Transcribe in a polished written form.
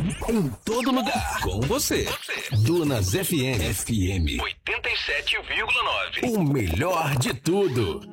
Em todo lugar. Com você. Dunas FM. FM 87,9. O melhor de tudo.